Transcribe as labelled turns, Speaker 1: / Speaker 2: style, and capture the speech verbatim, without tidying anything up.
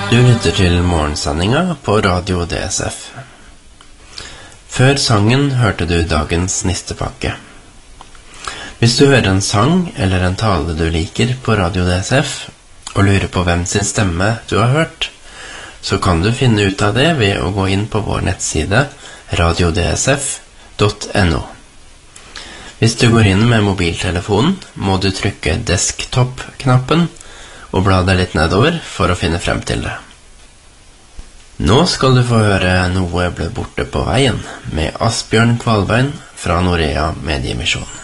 Speaker 1: Du lytter til morgensendinga på Radio D S F. Før sangen hørte du dagens nistepakke. Hvis du hører en sang eller en tale du liker på Radio D S F, og lurer på hvem sin stemme du har hørt, så kan du finne ut av det ved å gå inn på vår nettside radio d s f punktum n o. Hvis du går inn med mobiltelefonen, må du trykke desktop-knappen og bla deg litt nedover for å finne frem til det. Nå skal du få høre Noe ble borte på veien med Asbjørn Kvalbein fra Norea Mediemisjon.